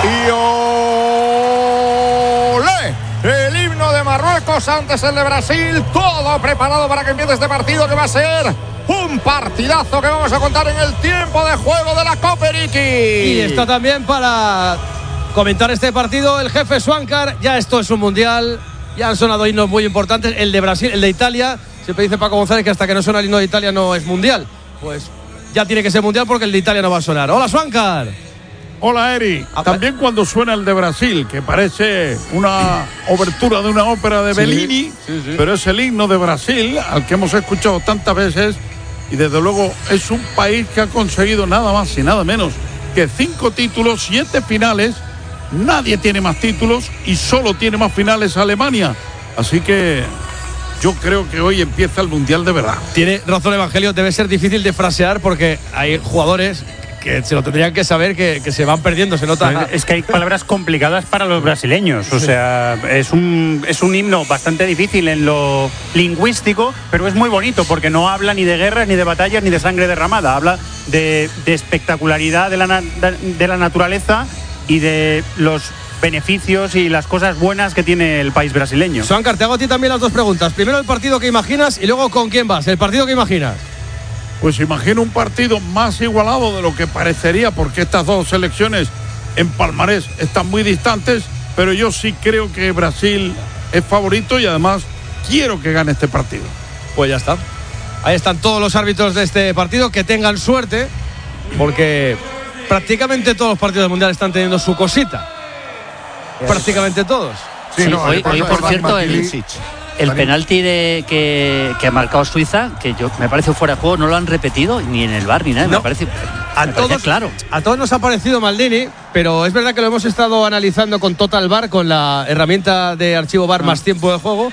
Y ¡olé! El himno de Marruecos, antes el de Brasil. Todo preparado para que empiece este partido, que va a ser un partidazo que vamos a contar en el tiempo de juego de la Copa Eriki. Y está también para comentar este partido el jefe Swankar. Ya esto es un mundial, ya han sonado himnos muy importantes. El de Brasil, el de Italia, siempre dice Paco González que hasta que no suena el himno de Italia no es mundial. Pues ya tiene que ser mundial porque el de Italia no va a sonar. Hola, Swankar. Hola, Eri. También cuando suena el de Brasil, que parece una obertura de una ópera de Bellini, sí. Pero es el himno de Brasil, al que hemos escuchado tantas veces, y desde luego es un país que ha conseguido nada más y nada menos que 5 títulos, 7 finales. Nadie tiene más títulos y solo tiene más finales Alemania. Así que yo creo que hoy empieza el Mundial de verdad. Tiene razón Evangelio, debe ser difícil de frasear porque hay jugadores que se lo tendrían que saber, que se van perdiendo, se nota. Es que hay palabras complicadas para los brasileños, o sea, es un himno bastante difícil en lo lingüístico, pero es muy bonito porque no habla ni de guerras, ni de batallas, ni de sangre derramada, habla de espectacularidad de la naturaleza y de los beneficios y las cosas buenas que tiene el país brasileño. Swankar, te hago a ti también las dos preguntas. Primero el partido que imaginas y luego con quién vas. El partido que imaginas. Pues imagino un partido más igualado de lo que parecería, porque estas dos selecciones en palmarés están muy distantes, pero yo sí creo que Brasil es favorito y además quiero que gane este partido. Pues ya está. Ahí están todos los árbitros de este partido, que tengan suerte, porque prácticamente todos los partidos del Mundial están teniendo su cosita. Prácticamente todos. Sí, no, hoy por cierto, el penalti que ha marcado Suiza, que me parece fuera de juego, no lo han repetido ni en el VAR ni nada. No. Me parece claro. A todos nos ha parecido Maldini, pero es verdad que lo hemos estado analizando con Total VAR, con la herramienta de archivo VAR más tiempo de juego.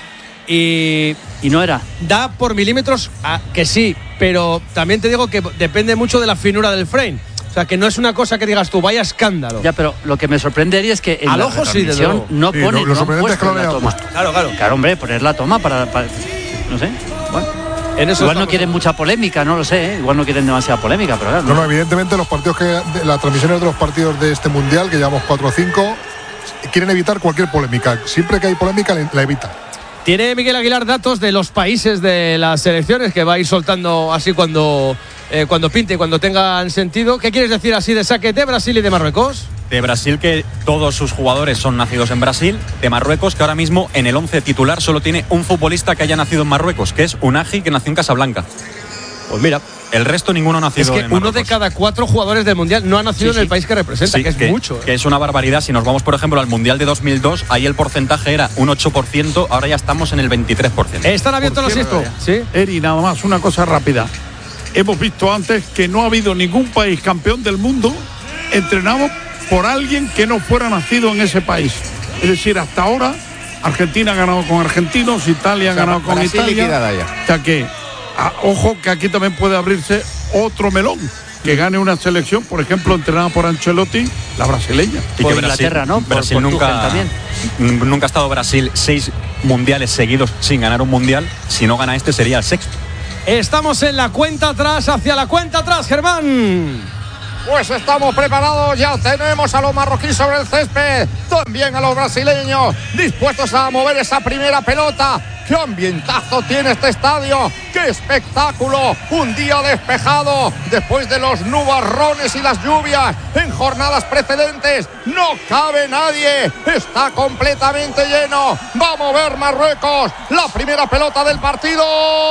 Y no era. Da por milímetros que sí, pero también te digo que depende mucho de la finura del frame. O sea, que no es una cosa que digas tú, vaya escándalo. Ya, pero lo que me sorprendería es que en al la ojo sí, no pone, sí, no puesto es que la toma. Claro, hombre, poner la toma para no sé. Bueno. Igual no quieren mucha polémica, no lo sé, igual no quieren demasiada polémica, pero claro. No, evidentemente los partidos las transmisiones de los partidos de este Mundial, que llevamos 4 o 5, quieren evitar cualquier polémica. Siempre que hay polémica, la evitan. Tiene Miguel Aguilar datos de los países de las selecciones que va a ir soltando así cuando pinte, cuando tengan sentido. ¿Qué quieres decir así de saque de Brasil y de Marruecos? De Brasil, que todos sus jugadores son nacidos en Brasil. De Marruecos, que ahora mismo en el 11 titular solo tiene un futbolista que haya nacido en Marruecos, que es Unagi, que nació en Casablanca. Pues mira, el resto ninguno ha nacido en Marruecos. Uno de cada 4 jugadores del Mundial no ha nacido en el país que representa, que es mucho. Que es una barbaridad. Si nos vamos, por ejemplo, al Mundial de 2002, ahí el porcentaje era un 8%, ahora ya estamos en el 23%. Están abiertos los sitios. ¿Sí? Eri, nada más, una cosa rápida. Hemos visto antes que no ha habido ningún país campeón del mundo entrenado por alguien que no fuera nacido en ese país. Es decir, hasta ahora Argentina ha ganado con argentinos, Italia ha ganado con Italia. O sea que, ojo, que aquí también puede abrirse otro melón. Que gane una selección, por ejemplo, entrenada por Ancelotti, la brasileña. Y que Inglaterra, ¿no? Brasil por nunca ha estado Brasil 6 mundiales seguidos sin ganar un mundial. Si no gana este, sería el 6º. Estamos en la cuenta atrás, hacia la cuenta atrás, Germán. Pues estamos preparados, ya tenemos a los marroquíes sobre el césped, también a los brasileños, dispuestos a mover esa primera pelota. ¡Qué ambientazo tiene este estadio! ¡Qué espectáculo! Un día despejado después de los nubarrones y las lluvias en jornadas precedentes. ¡No cabe nadie! ¡Está completamente lleno! ¡Va a mover Marruecos! ¡La primera pelota del partido!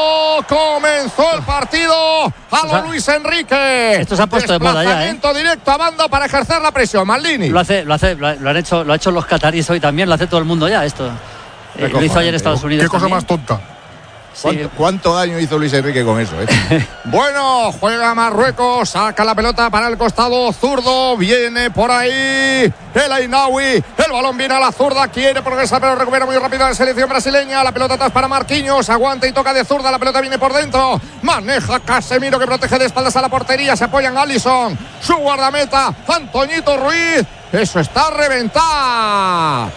¡Comenzó el partido! ¡A lo Luis Enrique! Esto se ha puesto de moda ya, Desplazamiento directo a banda para ejercer la presión. Maldini. Lo han hecho los cataríes hoy también, lo hace todo el mundo ya esto. Lo hizo ayer Estados Unidos. Qué cosa también. más tonta. ¿Cuánto daño hizo Luis Enrique con eso? Bueno, juega Marruecos, saca la pelota para el costado zurdo, viene por ahí el Ainaoui, el balón viene a la zurda, quiere progresar pero recupera muy rápido la selección brasileña, la pelota atrás para Marquinhos, aguanta y toca de zurda, la pelota viene por dentro, maneja Casemiro que protege de espaldas a la portería, se apoya en Alisson, su guardameta, Antoñito Ruiz, eso está a reventar.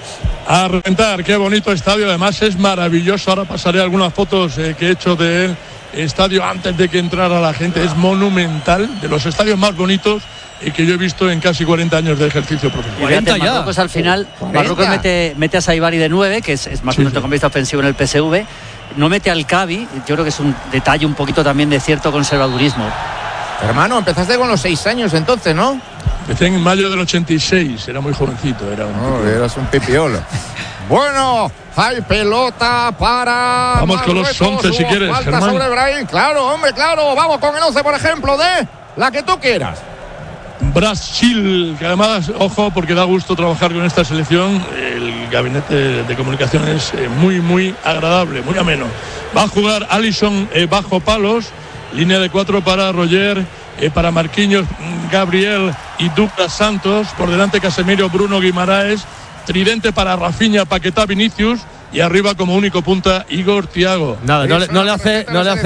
A reventar, qué bonito estadio, además es maravilloso. Ahora pasaré algunas fotos que he hecho del estadio antes de que entrara la gente. Es monumental, de los estadios más bonitos que yo he visto en casi 40 años de ejercicio profesional. 40 ya. Marruecos al final, Marruecos mete a Saibari de 9, que es más o menos centrocampista ofensivo en el PSV. No mete al Cavi, yo creo que es un detalle un poquito también de cierto conservadurismo. Hermano, empezaste con los 6 años entonces, ¿no? Empecé en mayo del 86, era muy jovencito. Eras un pipiolo. Bueno, hay pelota para Vamos Marruecos. con los 11 si quieres, falta Germán. sobre Brahim. Claro, hombre, claro. Vamos con el 11, por ejemplo, de la que tú quieras. Brasil, que además, ojo, porque da gusto trabajar con esta selección. El gabinete de comunicación es muy, muy agradable, muy ameno. Va a jugar Alisson bajo palos. Línea de 4 para Roger, para Marquinhos, Gabriel y Douglas Santos. Por delante Casemiro, Bruno Guimaraes. Tridente para Rafinha, Paquetá, Vinicius. Y arriba como único punta Igor Thiago. Nada, no le hace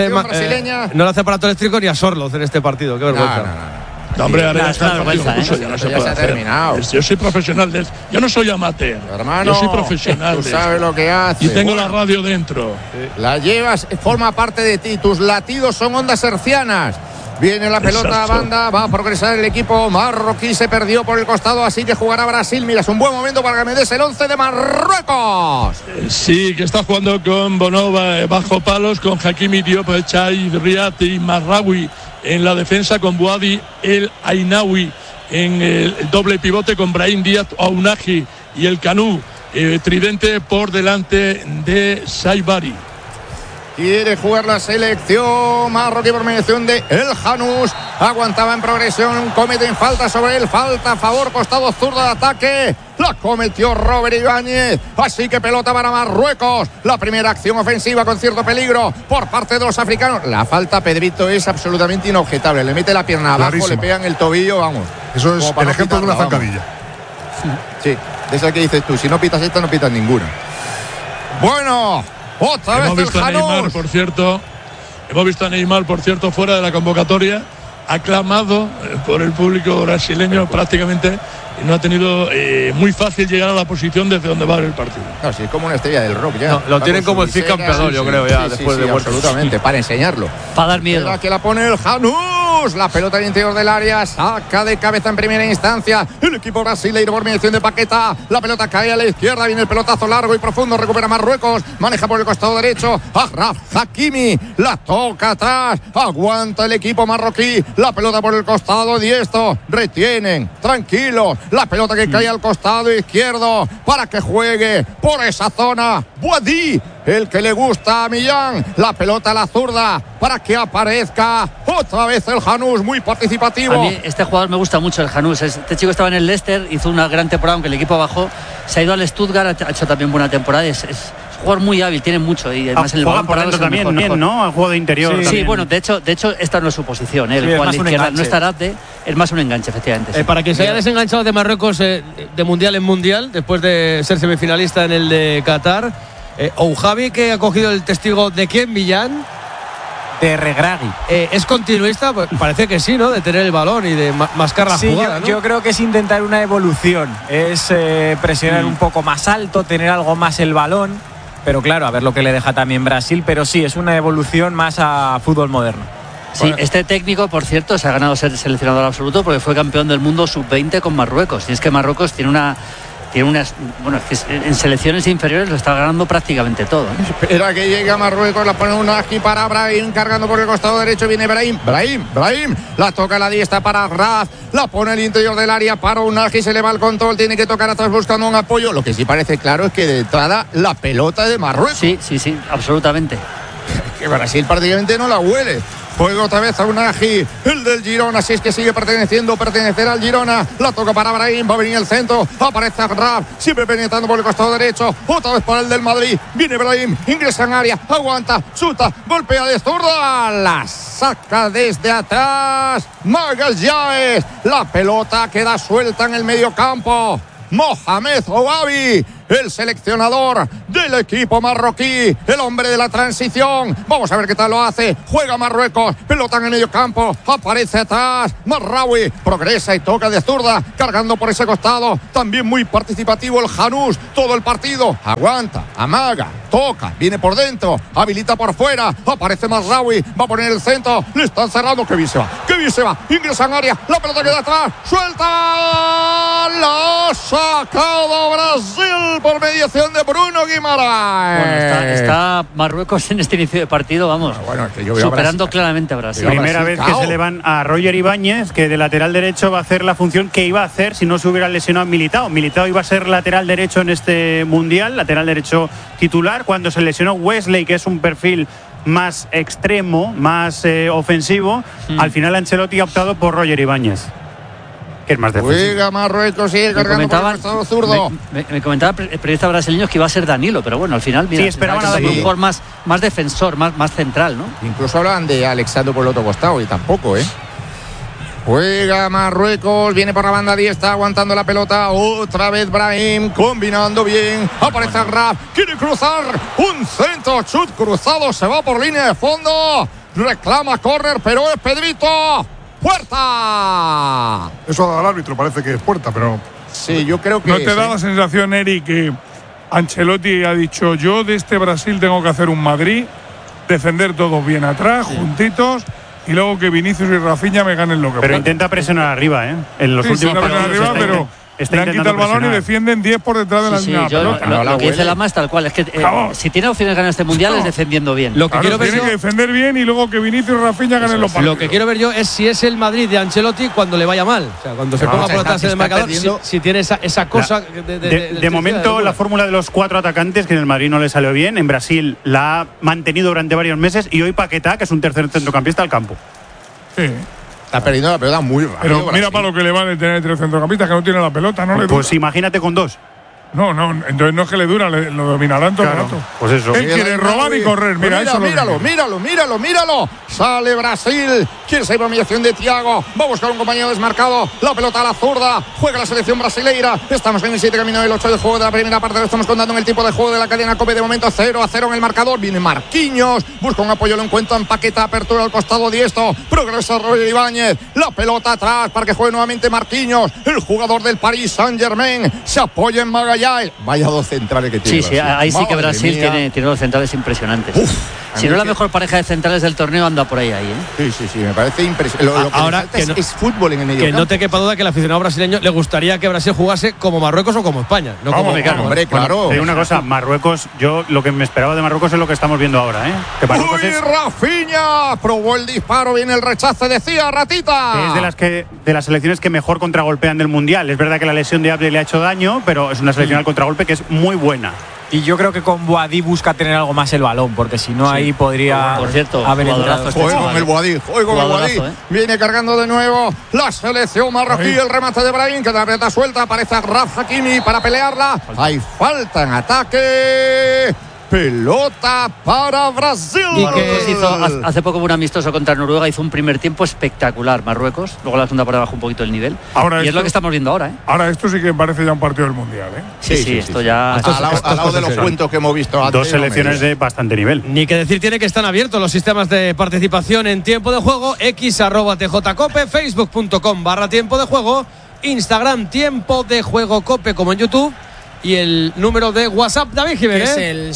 para todo eléctrico ni a Sorloz en este partido. Qué vergüenza. No, hombre, ahora ya se ha terminado. Yo soy profesional yo no soy amateur. Hermano, yo soy profesional. Tú sabes lo que hace. Y tengo la radio dentro. La llevas, forma parte de ti. Tus latidos son ondas hercianas. Viene la pelota a banda, va a progresar el equipo marroquí, se perdió por el costado, así que jugará Brasil. Mira, es un buen momento para que me des el 11 de Marruecos. Sí, que está jugando con Bonova bajo palos, con Hakimi Diop, Chai, Riat y Marraoui en la defensa, con Bouadi, El Ainaoui en el doble pivote, con Brahim Díaz, Ounahi y el Canú. Tridente por delante de Saibari. Quiere jugar la selección marroquí por mediación de El Janús. Aguantaba en progresión, cometen falta sobre él. Falta a favor, costado zurdo de ataque. La cometió Robert Ibáñez. Así que pelota para Marruecos. La primera acción ofensiva con cierto peligro por parte de los africanos. La falta, Pedrito, es absolutamente inobjetable. Le mete la pierna abajo, Clarísimo. le pegan el tobillo, vamos. Eso es el ejemplo de una zancadilla. Sí, de esa que dices tú. Si no pitas esta, no pitas ninguna. Bueno, otra vez Hemos visto el a Neymar, Janús. por cierto. Hemos visto a Neymar, por cierto, fuera de la convocatoria, aclamado por el público brasileño prácticamente, y no ha tenido muy fácil llegar a la posición desde donde va el partido. No, sí, es como una estrella del rock ya. No, lo tienen como el Cid campeador, yo creo, ya después de muerto. Absolutamente, para enseñarlo. Para dar miedo. La que la pone el Janús. La pelota al interior del área. Saca de cabeza en primera instancia el equipo brasileño por mediación de Paquetá. La pelota cae a la izquierda. Viene el pelotazo largo y profundo. Recupera Marruecos. Maneja por el costado derecho. Achraf Hakimi. La toca atrás. Aguanta el equipo marroquí. La pelota por el costado diestro. Retienen. Tranquilos. La pelota que cae al costado izquierdo. Para que juegue por esa zona. Bouadi. El que le gusta a Millán. La pelota a la zurda para que aparezca otra vez el Janús, muy participativo. A mí este jugador me gusta mucho, el Janús. Este chico estaba en el Leicester, hizo una gran temporada, aunque el equipo bajó. Se ha ido al Stuttgart, ha hecho también buena temporada. Es un jugador muy hábil, tiene mucho. Y además en el balón parado también, ¿no? Ha jugado de interior. Sí, bueno, de hecho, esta no es su posición. El jugador de izquierda no está Arate, es más un enganche, efectivamente. Sí. Para que se haya desenganchado de Marruecos de mundial en mundial, después de ser semifinalista en el de Qatar. Oujavi, que ha cogido el testigo de quién, Millán. De Regragui. ¿Es continuista? Pues parece que sí, ¿no? De tener el balón y de mascar la jugada, ¿no? Yo creo que es intentar una evolución. Es presionar un poco más alto, tener algo más el balón. Pero claro, a ver lo que le deja también Brasil. Pero sí, es una evolución más a fútbol moderno. Sí, este técnico, por cierto, se ha ganado ser seleccionador absoluto porque fue campeón del mundo sub-20 con Marruecos. Y es que Marruecos tiene unas, bueno, es que en selecciones inferiores lo está ganando prácticamente todo. Espera que llegue a Marruecos, la pone una aquí para Brahim, cargando por el costado derecho, viene Brahim, la toca a la diestra para Raz, la pone al interior del área para Unagi, se le va el control, tiene que tocar atrás buscando un apoyo. Lo que sí parece claro es que de entrada la pelota de Marruecos. Sí, absolutamente. Que Brasil prácticamente no la huele. Juega otra vez a Unagi, el del Girona, si es que sigue pertenecerá al Girona. La toca para Brahim, va a venir el centro, aparece Raf, siempre penetrando por el costado derecho, otra vez para el del Madrid, viene Brahim, ingresa en área, aguanta, chuta, golpea de zurda, la saca desde atrás, Magalhães, la pelota queda suelta en el medio campo. Mohamed Ouabi, el seleccionador del equipo marroquí, el hombre de la transición. Vamos a ver qué tal lo hace. Juega Marruecos, pelota en el medio campo, aparece atrás Marraoui, progresa y toca de zurda, cargando por ese costado. También muy participativo el Janús, todo el partido. Aguanta, amaga, toca, viene por dentro, habilita por fuera, aparece Marraoui, va a poner el centro, le están cerrando. Qué bien se va, ingresa en área, la pelota queda atrás, suelta, la ha sacado Brasil por mediación de Bruno Guimaraes. Bueno, está Marruecos en este inicio de partido, vamos, es que yo veo superando claramente a Brasil. Primera vez que se le van a Roger Ibáñez, que de lateral derecho va a hacer la función que iba a hacer si no se hubiera lesionado Militao. Militao iba a ser lateral derecho en este mundial, lateral derecho titular. Cuando se lesionó Wesley, que es un perfil más extremo, más ofensivo, al final Ancelotti ha optado por Roger Ibáñez, que es más defensivo. Juega Marruecos, sigue cargando por el costado zurdo. Me comentaba el periodista brasileño que iba a ser Danilo, pero bueno, al final, mira, sí, esperaban a un jugador más defensor, más central, ¿no? Incluso hablaban de Alexandro por el otro costado y tampoco, Juega Marruecos, viene por la banda diestra, aguantando la pelota. Otra vez Brahim, combinando bien. Aparece Raf, quiere cruzar. Un centro, chut cruzado, se va por línea de fondo. Reclama córner, pero es Pedrito. ¡Puerta! Eso ha dado al árbitro, parece que es puerta, pero. Sí, yo creo que. ¿No te da la sensación, Eric, que Ancelotti ha dicho: yo de este Brasil tengo que hacer un Madrid, defender todos bien atrás, juntitos, y luego que Vinicius y Rafinha me ganen lo que Pero puedan? intenta presionar arriba, En los últimos partidos arriba, pero le han quitado el balón y defienden 10 por detrás de la línea de la pelota. Lo que dice Lama es tal cual, es que si tiene opciones de ganar este mundial es defendiendo bien. Lo que quiero ver tiene que defender bien y luego que Vinicius y Rafinha ganen los partidos. Lo que quiero ver yo es si es el Madrid de Ancelotti cuando le vaya mal, o sea, cuando se ponga por detrás del marcador, si tiene esa cosa de momento la fórmula de los 4 atacantes, que en el Madrid no le salió bien, en Brasil la ha mantenido durante varios meses, y hoy Paquetá, que es un tercer centrocampista al campo. Sí. Está perdiendo la pelota muy rápido. Pero mira Brasil. para lo que le vale tener 3 centrocampistas, que no tiene la pelota, ¿no? Pues imagínate con 2. No, entonces no es que le dura, lo dominarán todo el rato. Pues eso. Él quiere robar y correr, mira, eso míralo. Sale Brasil, quiere salir por mediación de Thiago, va a buscar un compañero desmarcado, la pelota a la zurda, juega la selección brasileira. Estamos en el 7 camino del 8 del juego de la primera parte, lo estamos contando en el tipo de juego de la cadena COPE. De momento 0-0 en el marcador, viene Marquinhos, busca un apoyo, lo encuentra en Paquetá, apertura al costado diestro, progresa Roger Ibáñez, la pelota atrás para que juegue nuevamente Marquinhos, el jugador del Paris Saint-Germain, se apoya en Magallanes. Vaya dos centrales que tiene. Sí, ahí sí que Brasil tiene dos centrales impresionantes. Si no la mejor pareja de centrales del torneo, anda por ahí, Sí, me parece impresionante. Lo ahora que es fútbol en el medio campo. No te quepa duda que el aficionado brasileño le gustaría que Brasil jugase como Marruecos o como España, no como Mexicano. Hombre, claro. Te digo una cosa, Marruecos, yo lo que me esperaba de Marruecos es lo que estamos viendo ahora, Que Marruecos Rafinha probó el disparo, viene el rechace, decía Ratita. Es de las selecciones que mejor contragolpean del mundial. Es verdad que la lesión de Abde le ha hecho daño, pero es una selección al contragolpe que es muy buena. Y yo creo que con Boadí busca tener algo más el balón, porque si no ahí podría por cierto, haber entrado. Juega con el Boadí. Viene cargando de nuevo la selección marroquí. El remate de Brahim, que la pelota suelta, aparece Raf Hakimi para pelearla. Hay falta en ataque. Pelota para Brasil. Y que hizo hace poco un amistoso contra Noruega, hizo un primer tiempo espectacular Marruecos, luego la segunda parte bajó un poquito el nivel. Y es lo que estamos viendo ahora, Ahora esto sí que parece ya un partido del mundial, Sí, esto ya al lado de los cuentos que hemos visto antes. Dos selecciones de bastante nivel. Ni que decir tiene que están abiertos los sistemas de participación en tiempo de juego. X@TJCope, Facebook.com/tiempo de juego, Instagram tiempo de juego Cope, como en YouTube. Y el número de WhatsApp, David Jiménez, es el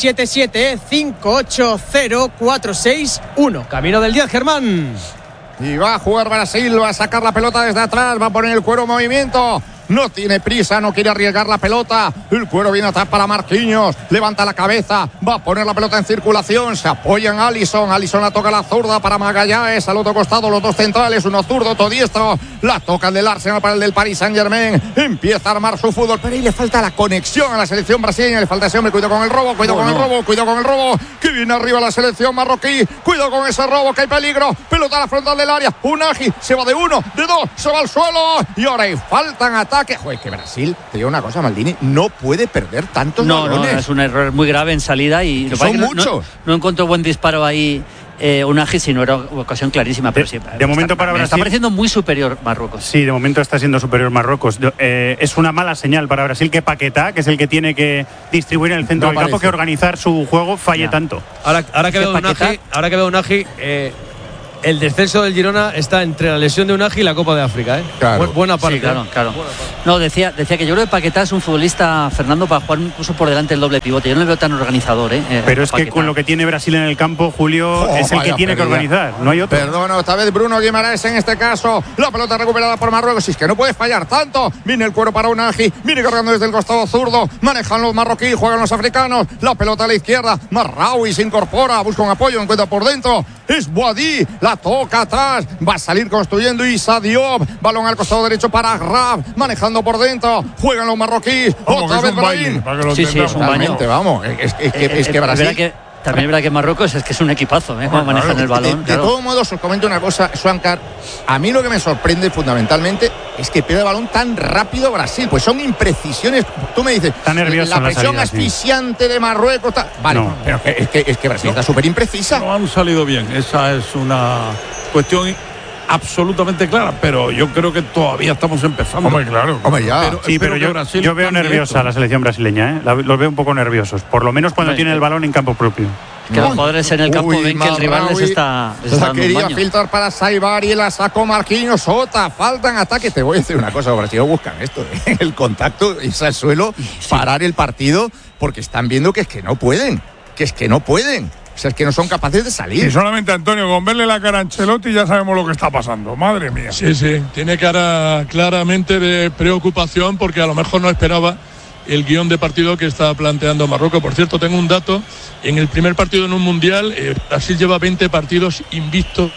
677-580-461. Camino del 10, Germán. Y va a jugar Brasil, va a sacar la pelota desde atrás, va a poner el cuero en movimiento. No tiene prisa, no quiere arriesgar la pelota. El cuero viene atrás para Marquinhos. Levanta la cabeza, va a poner la pelota en circulación. Se apoya en Alisson. Alisson la toca a la zurda para Magallanes. Al otro costado los dos centrales, uno zurdo, otro diestro. La toca el del Arsenal para el del Paris Saint-Germain. Empieza a armar su fútbol, pero ahí le falta la conexión a la selección brasileña. Le falta ese hombre. Cuidado con el robo, cuidado con el robo. Que viene arriba la selección marroquí. Cuidado con ese robo, que hay peligro. Pelota a la frontal del área. Unagi se va de uno, de dos, se va al suelo. Y ahora hay falta en ataque. Joder, que Brasil, te digo una cosa, Maldini, no puede perder tantos balones. No, es un error muy grave en salida y son muchos. No encontró buen disparo ahí Unai sí no era una ocasión clarísima, pero sí. De momento para Brasil está pareciendo muy superior Marruecos. Sí, de momento está siendo superior Marruecos. Es una mala señal para Brasil que Paquetá, que es el que tiene que distribuir en el centro del campo, que organizar su juego, falle tanto. Ahora que veo Unai, el descenso del Girona está entre la lesión de Unai y la Copa de África, ¿eh? Claro. Buena parte. Sí, claro. No, decía que yo creo que Paquetá es un futbolista, Fernando, para jugar incluso por delante del doble pivote. Yo no le veo tan organizador, Pero es Paquetá. que con lo que tiene Brasil en el campo, Julio, es el que tiene que organizar, no hay otro. Perdona, otra vez Bruno Guimaraes en este caso. La pelota recuperada por Marruecos. Y es que no puede fallar tanto. Viene el cuero para Unai. Viene cargando desde el costado zurdo. Manejan los marroquíes, juegan los africanos. La pelota a la izquierda. Marraoui se incorpora, busca un apoyo, encuentra por dentro. Es Boadí, la toca atrás. Va a salir construyendo Issa Diop. Balón al costado derecho para Rab. Manejando por dentro. Juegan los marroquíes. Otra vez Brahim. Sí, es un baño. Vamos. Es que Brasil. También es verdad que Marruecos es que es un equipazo, cómo manejan el balón. De todos modos, os comento una cosa, Swankar. A mí lo que me sorprende fundamentalmente es que pierde el balón tan rápido Brasil. Pues son imprecisiones. Tú me dices, está nervioso la presión asfixiante de Marruecos. Vale, no. Pero es que Brasil está súper imprecisa. No han salido bien. Esa es una cuestión absolutamente clara, pero yo creo que todavía estamos empezando. Hombre, claro. Hombre, ya. Pero yo veo nerviosa a la selección brasileña, los veo un poco nerviosos, por lo menos cuando tienen el balón en campo propio. Que los jugadores en el campo ven que el rival les está dando quería filtrar para Saibar y la sacó Marquinhos. Faltan ataques. Te voy a decir una cosa, los brasileños buscan esto, el contacto, irse al suelo, parar el partido, porque están viendo que es que no pueden. O sea, es que no son capaces de salir. Y solamente, Antonio, con verle la cara a Ancelotti ya sabemos lo que está pasando. Madre mía. Sí, tiene cara claramente de preocupación porque a lo mejor no esperaba el guión de partido que está planteando Marruecos. Por cierto, tengo un dato. En el primer partido en un mundial, Brasil lleva 20 partidos invicto,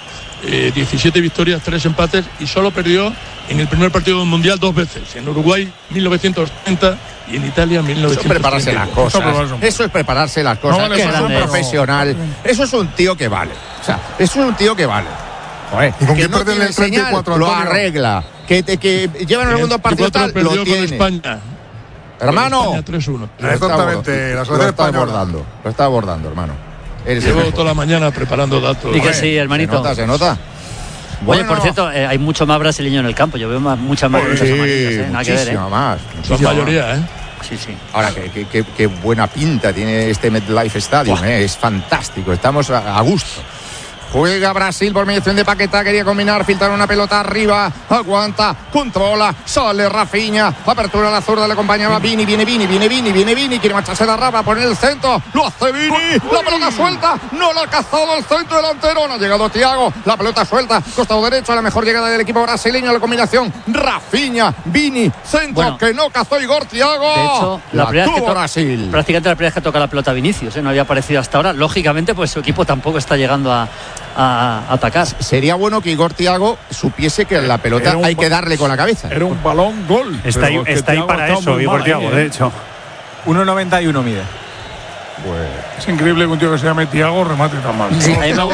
17 victorias, 3 empates, y solo perdió en el primer partido de un mundial 2 veces. En Uruguay, 1930, y en Italia, 1930. Eso es prepararse las cosas. Eso es prepararse las cosas. Eso es un profesional. Eso es un tío que vale. O sea, eso es un tío que vale. Joder, ¿y con que qué no pierden el 34, lo Antonio? arregla. Que llevan el segundo partido tal, lo tiene. España. Hermano, España 3-1. Exactamente, la selección española. Lo está abordando, hermano. Llevo toda la mañana preparando datos. Y que sí, hermanito. Se nota. Oye, por cierto, hay mucho más brasileño en el campo. Yo veo muchas más luces amarillas, nada que ver, más. La mayoría, Sí. Ahora, qué buena pinta tiene este MetLife Stadium, es fantástico. Estamos a gusto. Juega Brasil por mediación de Paquetá, quería combinar, filtrar una pelota arriba, aguanta, controla, sale Rafinha, apertura a la zurda, le acompañaba Vini, viene Vini, quiere marcharse la raba, poner el centro, lo hace Vini, la pelota suelta, no la ha cazado el centro delantero, no ha llegado Thiago, la pelota suelta, costado derecho, a la mejor llegada del equipo brasileño, la combinación Rafinha, Vini, centro que no cazó Igor Thiago. De hecho, Brasil. Prácticamente la primera vez que toca la pelota Vinicius, no había aparecido hasta ahora, lógicamente pues su equipo tampoco está llegando a atacar. Sería bueno que Igor Thiago supiese que la pelota hay que darle con la cabeza. Era un balón gol. Está ahí para eso, Igor Thiago, de hecho. 1,91 mide. Pues es increíble que un tío que se llame Thiago remate tan mal. Sí,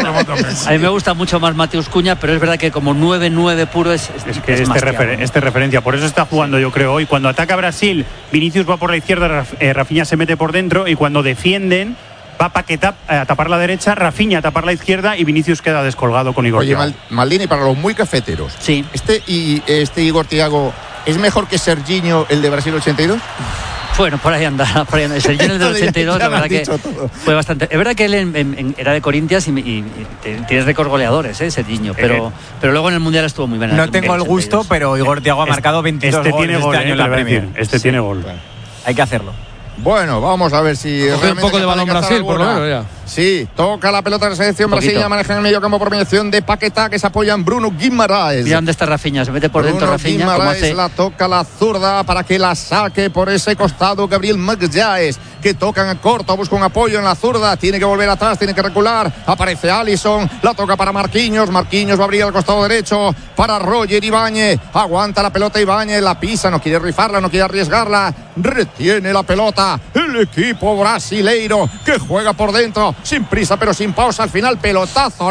a mí me gusta mucho más Mateus Cunha, pero es verdad que como 9-9 puro es que este referencia. Por eso está jugando, yo creo, hoy. Cuando ataca Brasil, Vinicius va por la izquierda, Rafinha se mete por dentro, y cuando defienden, va Paquetá a tapar la derecha, Rafinha a tapar la izquierda, y Vinicius queda descolgado con Igor Thiago. Oye, Maldini, para los muy cafeteros, sí. Este Igor Thiago ¿es mejor que Serginho, el de Brasil 82? Bueno, por ahí anda. Serginho, el del 82, la verdad que fue bastante. Es verdad que él era de Corinthians y tiene récords goleadores, Serginho, pero luego en el Mundial estuvo muy bien. No tengo el gusto, pero Igor Thiago ha marcado 22 goles este año en la Premier. Tiene gol. Hay que hacerlo. Bueno, vamos a ver si un poco de balón Brasil, por lo menos ya. Sí, toca la pelota de la selección brasileña, maneja en el medio campo por mediación de Paquetá, que se apoya en Bruno Guimaraes. Mira dónde está Rafinha, se mete por dentro Rafinha. Guimaraes la toca la zurda para que la saque por ese costado Gabriel Magalhães, que tocan a corto, busca un apoyo en la zurda, tiene que volver atrás, tiene que recular, aparece Alisson, la toca para Marquinhos va a abrir al costado derecho para Roger Ibáñez, aguanta la pelota Ibáñez, la pisa, no quiere rifarla, no quiere arriesgarla, retiene la pelota el equipo brasileiro que juega por dentro, sin prisa pero sin pausa, al final pelotazo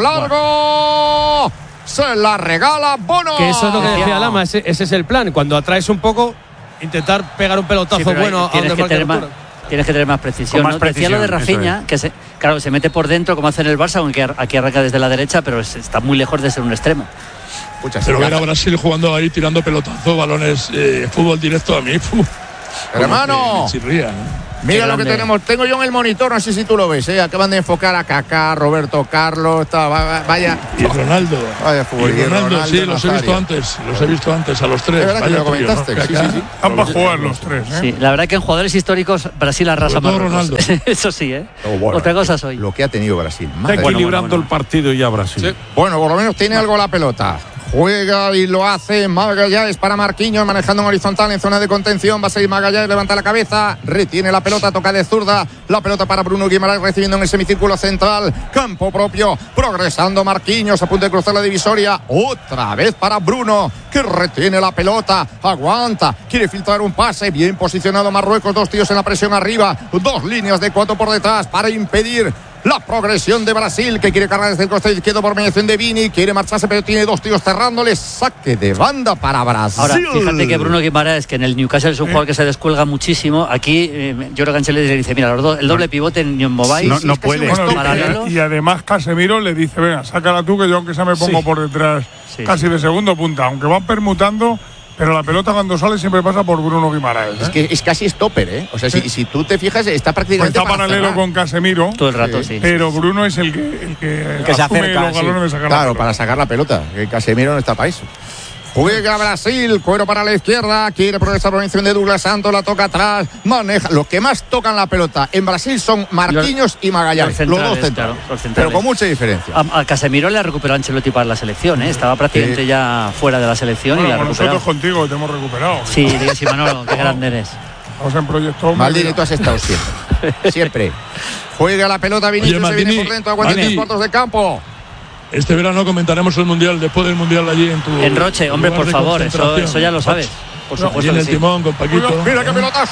largo, se la regala Bono. Que eso es lo que decía Lama, ese es el plan, cuando atraes un poco, intentar pegar un pelotazo bueno a tienes que tener más precisión. Más precisión, decía lo de Rafinha, que Claro, se mete por dentro como hace en el Barça, aunque aquí arranca desde la derecha, pero está muy lejos de ser un extremo. Pero ver a Brasil jugando ahí, tirando pelotazos, balones, fútbol directo a mí. Hermano, chirría, mira lo que tenemos. Tengo yo en el monitor, no sé si tú lo ves, acaban de enfocar a Kaká, Roberto Carlos, vaya. Y Ronaldo. Vaya fútbol. Y Ronaldo, sí, los he visto antes, a los tres. Es verdad que lo comentaste, sí. Están para jugar los tres, Sí, la verdad que en jugadores históricos Brasil arrasa más. Ronaldo. Eso sí, bueno, otra cosa soy. Lo que ha tenido Brasil. Está equilibrando el partido ya Brasil. Sí. Bueno, por lo menos tiene algo la pelota. Juega y lo hace Magallanes para Marquinhos, manejando en horizontal en zona de contención. Va a seguir Magallanes, levanta la cabeza, retiene la pelota, toca de zurda. La pelota para Bruno Guimaraes, recibiendo en el semicírculo central. Campo propio, progresando Marquinhos, a punto de cruzar la divisoria. Otra vez para Bruno, que retiene la pelota, aguanta, quiere filtrar un pase. Bien posicionado Marruecos, 2 tíos en la presión arriba, 2 líneas de 4 por detrás para impedir la progresión de Brasil, que quiere cargar desde el costado izquierdo por mediación de Vini, quiere marcharse pero tiene 2 tíos cerrándole. Saque de banda para Brasil. Ahora, fíjate que Bruno Guimaraes, que en el Newcastle es un jugador que se descuelga muchísimo. Aquí yo creo que Ancelotti le dice, mira, el doble pivote en Mobile no puede. Y además Casemiro le dice, venga, sácala tú, que yo aunque sea me pongo por detrás casi de segundo punta, aunque van permutando. Pero la pelota cuando sale siempre pasa por Bruno Guimaraes. Es que es casi stopper, O sea, si tú te fijas, está prácticamente. Está paralelo con Casemiro. Todo el rato, sí. Pero Bruno es el que se acerca. Los galones de sacar claro, la pelota. para sacar la pelota. Que Casemiro no está para eso. Juega Brasil, cuero para la izquierda, quiere progresar por mención de Douglas Santos, la toca atrás, maneja. Los que más tocan la pelota en Brasil son Marquinhos y Magallanes, los dos centrales, pero con mucha diferencia. A Casemiro le ha recuperado Ancelotti para la selección, estaba prácticamente ya fuera de la selección y le ha recuperado. Nosotros contigo te hemos recuperado. Sí, sí, Manolo, qué grande eres. Estamos en proyecto. Maldini, tú has estado siempre. Siempre. Juega la pelota, Vinicius, se viene por dentro, aguanta 3 cuartos de campo. Este verano comentaremos el Mundial, después del Mundial allí en Roche, hombre, por favor, eso ya lo sabes. Por supuesto. En el timón con Paquito. Mira qué pelota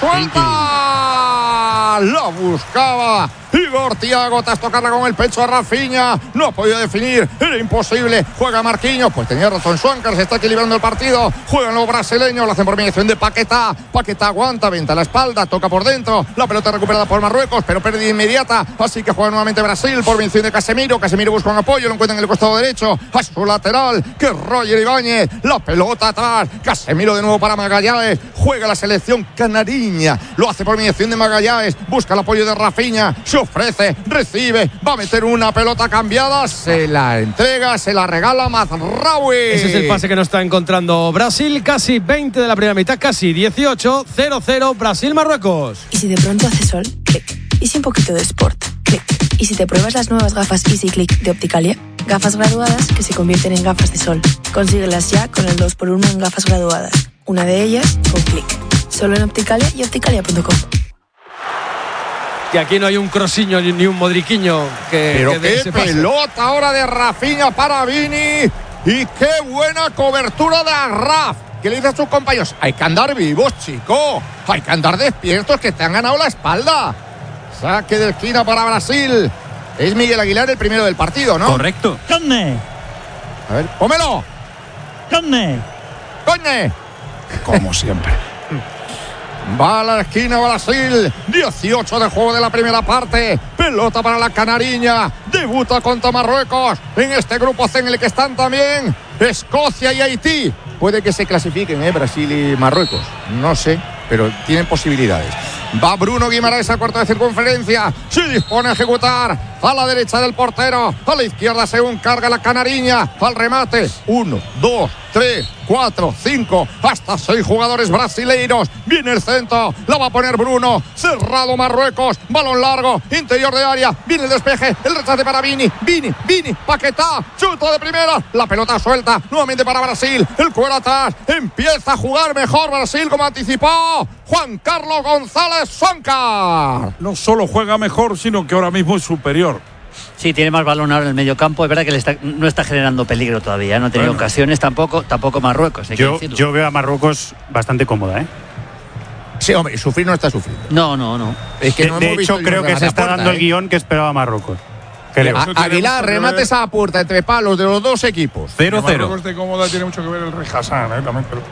suelta. La buscaba Igor Thiago, tras tocarla con el pecho a Rafinha. No ha podido definir, era imposible. Juega Marquinhos, pues tenía razón Schwankar, se está equilibrando el partido. Juegan los brasileños, lo hacen por mediación de Paquetá. Paquetá aguanta, venta la espalda, toca por dentro. La pelota recuperada por Marruecos, pero pérdida inmediata. Así que juega nuevamente Brasil por mediación de Casemiro. Casemiro busca un apoyo, lo encuentra en el costado derecho. A su lateral, que Roger Ibáñez. La pelota atrás. Casemiro de nuevo para Magallanes. Juega la selección canariña. Lo hace por mediación de Magallanes. Busca el apoyo de Rafinha. Se ofrece, recibe, va a meter una pelota cambiada, se la entrega, se la regala Mazraoui. Ese es el pase que no está encontrando Brasil. Casi 20 de la primera mitad, casi 18, 0-0 Brasil-Marruecos. Y si de pronto hace sol, clic. Y si un poquito de sport, clic. Y si te pruebas las nuevas gafas Easy Click de Opticalia, gafas graduadas que se convierten en gafas de sol. Consíguelas ya con el 2x1 en gafas graduadas. Una de ellas con clic. Solo en Opticalia y opticalia.com. Y aquí no hay un crosiño ni un modriquiño que. Pero qué pelota ahora de Rafinha para Vini. Y qué buena cobertura de Arraf. ¿Qué le dice a sus compañeros? Hay que andar vivos, chico. Hay que andar despiertos, que te han ganado la espalda. Saque de esquina para Brasil. Es Miguel Aguilar el primero del partido, ¿no? Correcto. ¡Conne! A ver, pómelo. ¡Conne! ¡Coñe! Como siempre. Va a la esquina Brasil. 18 de juego de la primera parte. Pelota para la canariña. Debuta contra Marruecos. En este grupo C en el que están también Escocia y Haití. Puede que se clasifiquen, Brasil y Marruecos. No sé, pero tienen posibilidades. Va Bruno Guimaraes a cuarto de circunferencia. Se dispone a ejecutar. A la derecha del portero. A la izquierda según carga la canariña. Al remate. 1, 2, 3, 4, 5. Hasta 6 jugadores brasileiros. Viene el centro. La va a poner Bruno. Cerrado Marruecos. Balón largo. Interior de área. Viene el despeje. El rechace para Vini. Vini. Paquetá. Chuta de primera. La pelota suelta. Nuevamente para Brasil. El cuero atrás. Empieza a jugar mejor Brasil, como anticipó Juan Carlos González Schwankar. No solo juega mejor, sino que ahora mismo es superior. Sí, tiene más balón ahora en el medio campo. Es verdad que no está generando peligro todavía. No ha tenido ocasiones tampoco Marruecos. Yo veo a Marruecos bastante cómoda, Sí, hombre, sufrir no está sufriendo. No. Es que no de hecho, creo que se está dando el guión que esperaba Marruecos. Aguilar, remates a la puerta entre palos de los dos equipos. 0-0. Marruecos de cómoda tiene mucho que ver el Rey Hassan, también. Pero...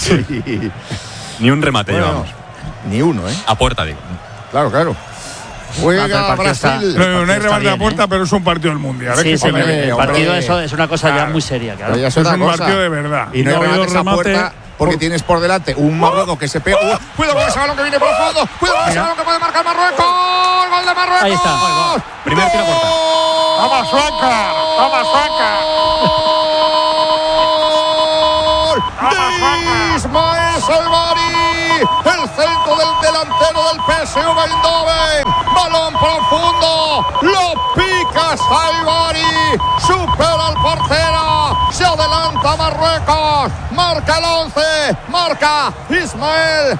sí. Ni un remate llevamos. Ni uno, A puerta, digo. Claro. Juega Brasil. No hay remate a puerta, pero es un partido del Mundial. Sí, el partido es una cosa ya muy seria. Claro. Es un partido de verdad. Y no hay remates a puerta porque tienes por delante un Marruecos que se pega. Cuidado con ese balón que viene profundo. Cuidado con ese balón que puede marcar Marruecos. ¡Gol de Marruecos! Ahí está. Primer tiro a puerta. ¡Toma Suancar! ¡Toma Suancar! Ismael Saibari, el centro del delantero del PSV Eindhoven, balón profundo, lo pica Saibari, supera al portero, se adelanta Marruecos, marca el 11, marca Ismael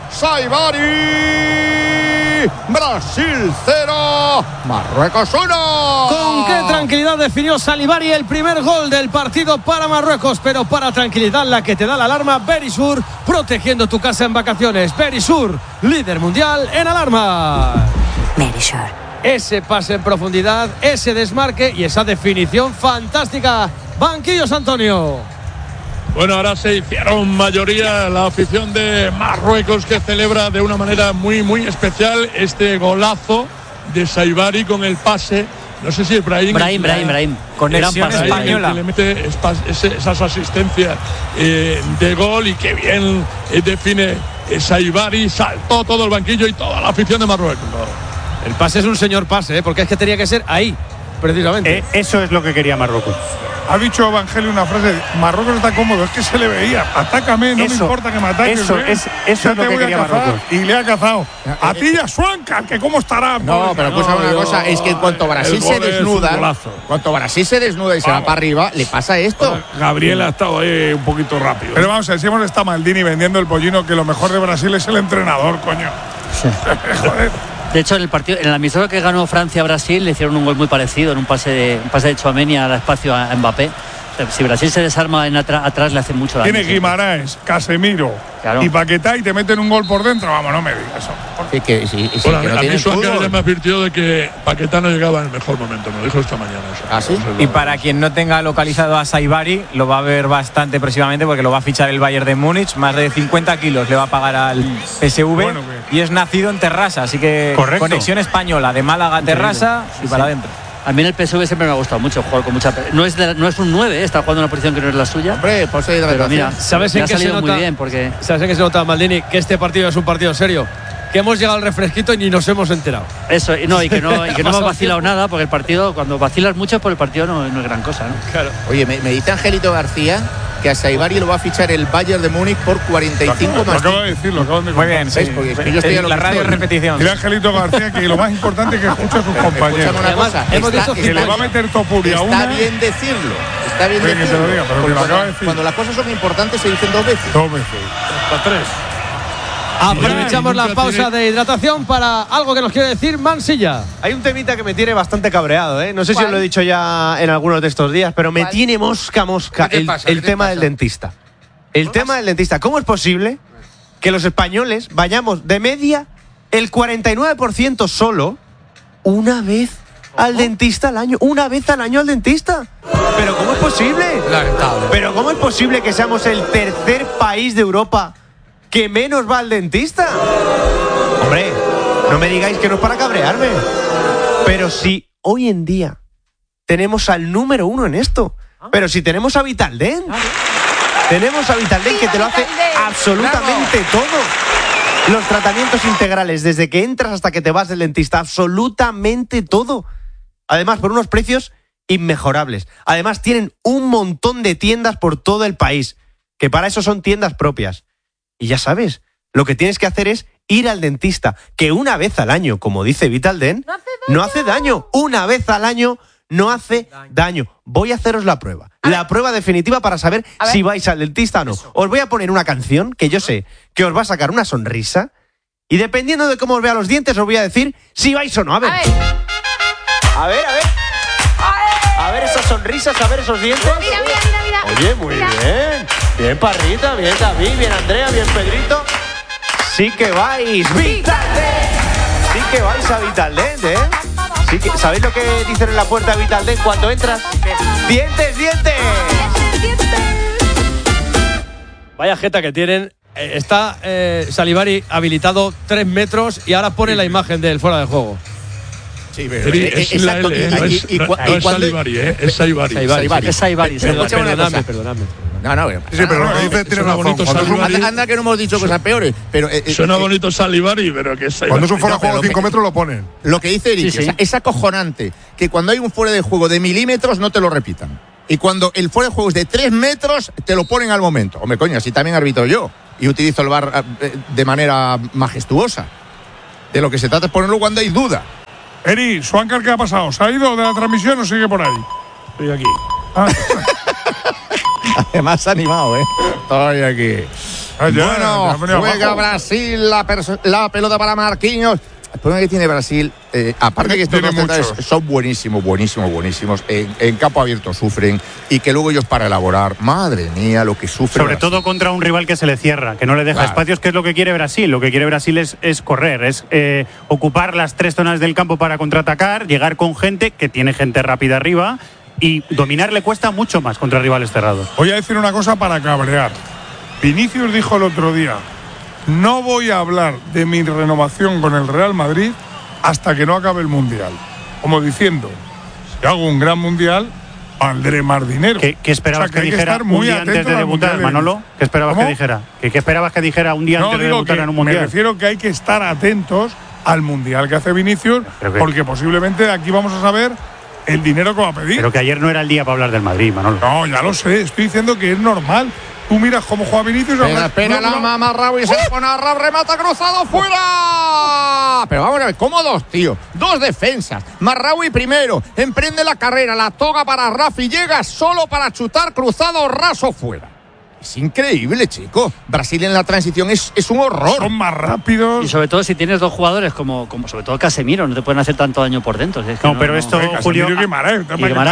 Saibari. Brasil 0, Marruecos 1. Con qué tranquilidad definió Saibari el primer gol del partido para Marruecos, pero para tranquilidad la que te da la alarma Verisur, protegiendo tu casa en vacaciones. Verisur, líder mundial en alarma. Verisur. Ese pase en profundidad, ese desmarque y esa definición fantástica. Banquillos, Antonio. Bueno, ahora se hicieron mayoría la afición de Marruecos, que celebra de una manera muy, muy especial este golazo de Saibari con el pase. No sé si Brahim. Conexión española. Que le mete esas asistencias de gol, y que bien define Saibari. Saltó todo el banquillo y toda la afición de Marruecos. El pase es un señor pase, porque es que tenía que ser ahí, precisamente. Eso es lo que quería Marruecos. Ha dicho Evangelio una frase: Marruecos está cómodo, es que se le veía. Atácame, no me importa que me ataques. Eso es lo que quería Marruecos. Y le ha cazado. A ti y a Suancar, que cómo estará. No, pero escúchame una cosa, es que en cuanto Brasil se desnuda, y se va para arriba, le pasa esto. Gabriel ha estado ahí un poquito rápido. Pero vamos a ver, si hemos estado Maldini vendiendo el pollino, que lo mejor de Brasil es el entrenador, coño. Sí. Joder. De hecho, en el amistoso que ganó Francia-Brasil le hicieron un gol muy parecido en un pase de Tchouaméni al espacio a Mbappé. O sea, si Brasil se desarma atrás, le hace mucho daño. Tiene Guimaraes, Casemiro y Paquetá, y te meten un gol por dentro. Vamos, no me digas eso. A mí Suancar ya me advirtió de que Paquetá no llegaba en el mejor momento, me lo dijo esta mañana. ¿Sí? Y para quien no tenga localizado a Saibari, lo va a ver bastante próximamente, porque lo va a fichar el Bayern de Múnich. Más de 50 kilos le va a pagar al PSV. Y es nacido en Terrassa, así que conexión española de Málaga a Terrassa y para adentro. A mí en el PSV siempre me ha gustado mucho jugar con mucha. No es un 9, está jugando en una posición que no es la suya. Hombre, pues pero mira, ¿sabes en qué se nota? Muy bien porque ¿sabes en qué se nota, Maldini? Que este partido es un partido serio. Que hemos llegado al refresquito y ni nos hemos enterado. Eso, y que no hemos vacilado nada, porque el partido, cuando vacilas mucho por el partido, no es gran cosa, ¿no? Claro. Oye, me dice Angelito García que a Saibari lo va a fichar el Bayern de Múnich por 45 más. Lo acabo de decir, lo acaban de Muy bien, sí. Porque es que yo estoy en la radio repetición. Dile a Angelito García que lo más importante es que escuche a sus compañeros. Una cosa, hemos dicho que le va a meter Topuria a una. Está bien decirlo. Está bien Oye, que decirlo. te lo diga, pero que lo acaba de decir. Cuando las cosas son importantes se dicen dos veces. Dos veces. Hasta tres. Aprovechamos la pausa de hidratación para algo que nos quiere decir Mansilla. Hay un temita que me tiene bastante cabreado, ¿eh? No sé si os lo he dicho ya en algunos de estos días, pero me tiene mosca. El tema del dentista. El tema del dentista. ¿Cómo es posible que los españoles vayamos de media el 49% solo una vez al dentista al año? Una vez al año al dentista. ¿Pero cómo es posible? Lamentable. ¿Pero cómo es posible que seamos el tercer país de Europa que menos va al dentista? Hombre, no me digáis que no es para cabrearme. Pero si hoy en día tenemos al número 1 en esto. Pero si tenemos a Vitaldent. Tenemos a Vitaldent, que te lo hace absolutamente todo. Los tratamientos integrales, desde que entras hasta que te vas del dentista, absolutamente todo. Además, por unos precios inmejorables. Además, tienen un montón de tiendas por todo el país, que para eso son tiendas propias. Y ya sabes, lo que tienes que hacer es ir al dentista, que una vez al año, como dice Vitaldent, no hace daño. Una vez al año no hace daño. Voy a haceros la prueba. La prueba definitiva para saber si vais al dentista o no. Os voy a poner una canción que yo sé que os va a sacar una sonrisa, y dependiendo de cómo os vea los dientes os voy a decir si vais o no. A ver. A ver. A ver esas sonrisas, a ver esos dientes. Mira. Oye, muy bien. Bien, Parrita, bien, David, bien, Andrea, bien, Pedrito. Sí que vais. ¡Vitaldent! Sí que vais a Vitaldent, ¿eh? Sí que, ¿sabéis lo que dicen en la puerta de Vitaldent cuando entras? ¡Dientes! Vaya jeta que tienen. Está Saibari habilitado 3 metros y ahora pone la imagen del fuera de juego. Sí, pero es la L, no es Saibari, es Saibari. Es Saibari. Perdóname. No. Sí, pero lo que dice tiene razón. Anda que no hemos dicho cosas peores. Pero, suena bonito Salibari, pero que es Saibari. Cuando es un fuera de juego de 5 metros lo ponen. Lo que dice Eric, o sea, es acojonante que cuando hay un fuera de juego de milímetros no te lo repitan. Y cuando el fuera de juego es de 3 metros, te lo ponen al momento. Hombre, coño, así también arbitro yo. Y utilizo el VAR de manera majestuosa. De lo que se trata es ponerlo cuando hay duda. Eri, Swankar, ¿qué ha pasado? ¿Se ha ido de la transmisión o sigue por ahí? Estoy aquí. Además animado, Estoy aquí. Bueno, juega Brasil, la pelota para Marquinhos. El problema que tiene Brasil, aparte que estos dos centrales son buenísimos. En campo abierto sufren y que luego ellos para elaborar, madre mía, lo que sufren. Sobre todo contra un rival que se le cierra, que no le deja espacios, que es lo que quiere Brasil. Lo que quiere Brasil es correr, es ocupar las 3 zonas del campo para contraatacar, llegar con gente, que tiene gente rápida arriba, y dominar le cuesta mucho más contra rivales cerrados. Voy a decir una cosa para cabrear. Vinicius dijo el otro día: no voy a hablar de mi renovación con el Real Madrid hasta que no acabe el Mundial. Como diciendo, si hago un gran Mundial, valdré más dinero. ¿Qué esperabas que dijera un día antes de debutar, Manolo? ¿Qué esperabas que dijera? ¿Qué esperabas que dijera un día antes de debutar en un Mundial? Me refiero que hay que estar atentos al Mundial que hace Vinicius, porque posiblemente aquí vamos a saber el dinero que va a pedir. Pero que ayer no era el día para hablar del Madrid, Manolo. No, ya lo sé, estoy diciendo que es normal. Tú miras cómo juega Vinicius. Espera la mamá Raúl y se pone a Raúl, remata cruzado fuera. Pero vamos a ver, ¿cómo dos, tío? 2 defensas. Marraui primero, emprende la carrera, la toca para Rafa y llega solo para chutar cruzado raso fuera. Es increíble, chico. Brasil en la transición es un horror. Son más rápidos. Y sobre todo si tienes 2 jugadores como sobre todo Casemiro, no te pueden hacer tanto daño por dentro. Es que pero esto, Julio, y Guimaraes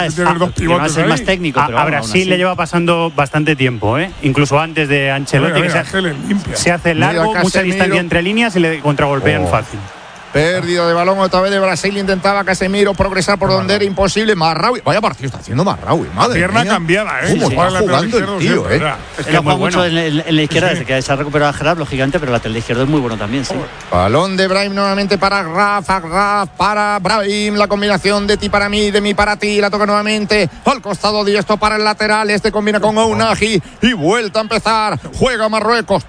es más técnico. A Brasil le lleva pasando bastante tiempo, ¿eh? Incluso antes de Ancelotti, que se hace largo, mucha distancia entre líneas y le contragolpean fácil. Pérdida de balón otra vez de Brasil. Intentaba Casemiro progresar por donde era imposible. Marraui, vaya partido está haciendo Marraui, madre pierna mía. Cambiada, ¿Cómo está jugando el tío, Es que ha jugado mucho en la izquierda, desde que se ha recuperado a Gerard, lógicamente, pero la lateral izquierdo es muy bueno también, sí. Balón de Brahim nuevamente para Rafa para Brahim. La combinación de ti para mí, de mí para ti. La toca nuevamente al costado diestro para el lateral. Este combina con Ounahi y vuelta a empezar. Juega Marruecos.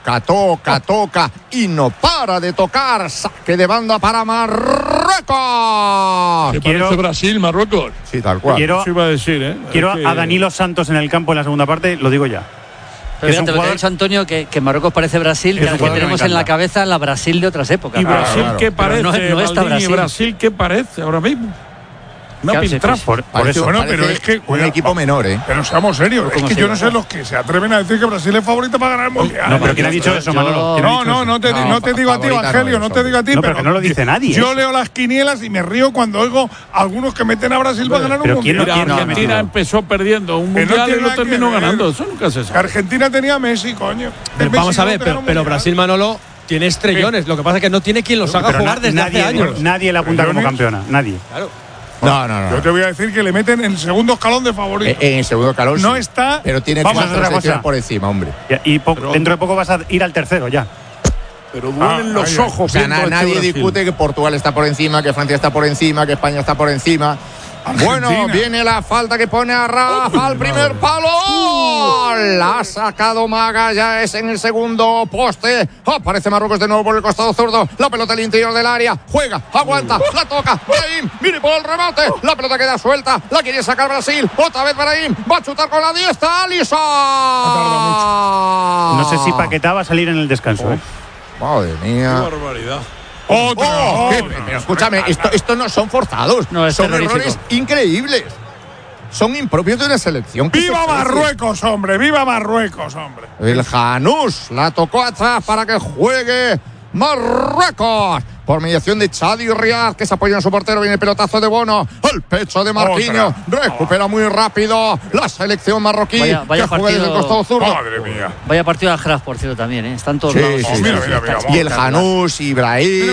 Toca y no para de tocar. Saque de banda para Marruecos. ¿Qué parece Brasil, Marruecos? Sí, tal cual. Eso iba a decir, Quiero a Danilo Santos en el campo en la segunda parte, lo digo ya. Pero fíjate, lo que ha dicho Antonio, que Marruecos parece Brasil, que tenemos en la cabeza la Brasil de otras épocas. ¿Y Brasil qué parece? No está Brasil. ¿Brasil qué parece ahora mismo? Una pintrafa. Por eso, bueno, pero es que un equipo menor, Pero seamos serios, es que yo no sé los que se atreven a decir que Brasil es favorito para ganar el Mundial. No, pero ¿quién ha dicho eso, Manolo? No te digo a ti, Evangelio, no te digo a ti. No, pero no lo dice nadie. Yo leo las quinielas y me río cuando oigo a algunos que meten a Brasil para ganar un Mundial. Argentina empezó perdiendo un Mundial y lo terminó ganando. Eso nunca se sabe. Argentina tenía a Messi, coño. Vamos a ver, pero Brasil, Manolo, tiene estrellones. Lo que pasa es que no tiene quien los haga jugar desde hace años. Nadie la apunta como campeona, nadie. Claro. No. Yo te voy a decir que le meten en el segundo escalón de favorito. En el segundo escalón no sí, está. pero tiene vamos otra cosa por encima, hombre. Y dentro de poco vas a ir al tercero ya. Pero duelen los ojos. O sea, nadie discute que Portugal está por encima, que Francia está por encima, que España está por encima. Argentina. Bueno, viene la falta que pone a Rafa al primer palo. La ha sacado Maga, ya es en el segundo poste. Aparece Marruecos de nuevo por el costado zurdo. La pelota al interior del área. Juega, aguanta, la toca. Brahim, mire por el remate. La pelota queda suelta. La quiere sacar Brasil. Otra vez Brahim. Va a chutar con la diestra. Alisson. No sé si Paquetá va a salir en el descanso. Madre mía. Qué barbaridad. Pero escúchame, esto no son forzados, son errores increíbles. Son impropios de una selección. ¡Viva Marruecos, hombre! ¡Viva Marruecos, hombre! El Janús la tocó atrás para que juegue Marruecos. Por mediación de Chadi y Riad, que se apoya en su portero. Viene el pelotazo de Bono al pecho de Marquinhos. Recupera muy rápido la selección marroquí. Vaya que juega desde el costado zurdo. Madre mía. Vaya partido de Ajedrez, por cierto, también, ¿eh? Están todos lados. Y el Janús, Ibrahim.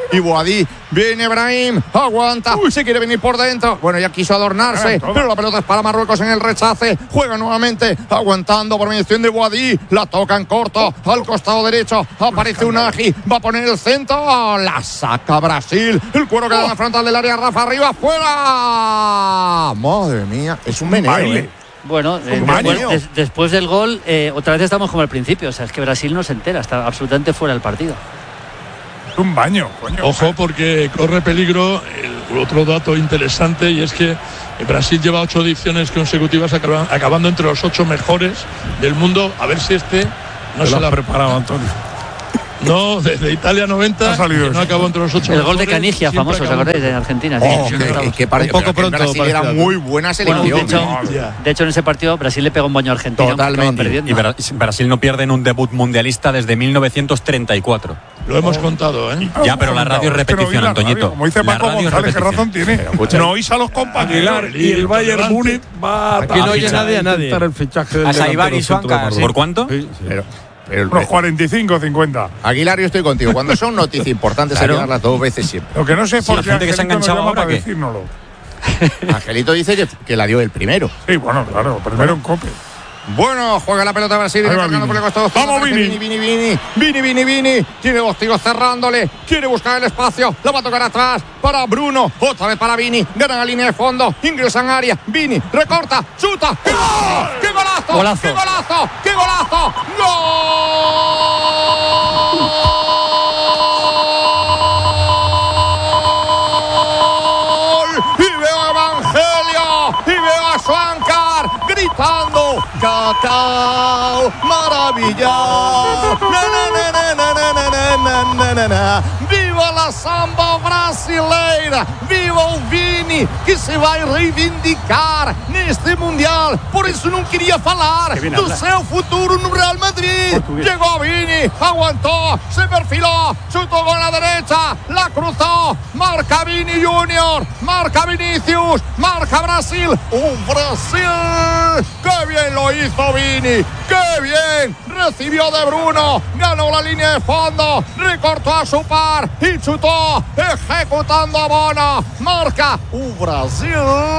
y Boadí. Viene Brahim, aguanta, se quiere venir por dentro. Bueno, ya quiso adornarse, pero la pelota es para Marruecos en el rechace. Juega nuevamente, aguantando por mediación de Boadí. La toca en corto, al costado derecho. Aparece Unagi, va a poner el centro. La saca Brasil. El cuero queda en la frontal del área. Rafa arriba, fuera. Madre mía, es un meneo. Bueno, después del gol, otra vez estamos como al principio. O sea, es que Brasil no se entera, está absolutamente fuera del partido. Un baño, coño. Ojo, porque corre peligro. Otro dato interesante, y es que Brasil lleva 8 ediciones consecutivas acabando entre los 8 mejores del mundo. A ver si no se la ha preparado, Antonio. No, desde Italia 90 no acabó entre los 8 El gol de Canigia, famoso, ¿os acordáis? De Argentina. Un poco pronto. Brasil era muy buena selección. De hecho, en ese partido Brasil le pegó un baño a Argentina. Totalmente. Y Brasil no pierde en un debut mundialista desde 1934. Lo hemos contado, ¿eh? Ya, pero la radio es repetición, Antoñito. Como dice Paco González, ¿qué razón tiene? No oís a los compañeros. Y el Bayern Múnich va a aquí no oye nadie a nadie. El fichaje a Saibari y Suancar. ¿Por cuánto? Unos 45, 50. Aguilar, yo estoy contigo. Cuando son noticias importantes, hay que darlas 2 veces siempre. Lo que no sé es por qué gente que se ha enganchado ahora para decírnoslo. Angelito dice que la dio el primero. Sí, bueno, claro, primero en Cope. Bueno, juega la pelota Brasil. Vamos, Vini. Tiene 2 tiros cerrándole. Quiere buscar el espacio. La va a tocar atrás para Bruno. Otra vez para Vini. Ganan la línea de fondo. Ingresan área. Vini recorta. Chuta. ¡Gol! ¡Qué golazo! ¡Qué golazo! ¡Gol! Y veo a Evangelio. Y veo a Suancar gritando. Cacao, maravilla. Viva la samba brasileira. Viva o Vini, que se vai reivindicar neste Mundial. Por isso não queria falar do seu futuro no Real Madrid. Llegó Vini, aguantó, se perfiló, chutó con la derecha, la cruzó. Marca Vini Junior, marca Vinicius, marca Brasil. Brasil, qué bien lo hizo Vini, qué bien. Recibió de Bruno, ganó la línea de fondo, recortó a su par y chutó, ejecutando a Bono. Marca Brasil.